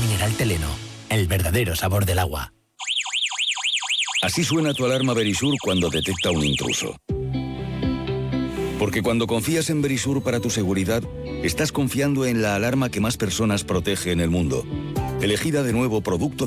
mineral Teleno, el verdadero sabor del agua. Así suena tu alarma Verisur cuando detecta un intruso. Porque cuando confías en Verisur para tu seguridad, estás confiando en la alarma que más personas protege en el mundo. Elegida de nuevo producto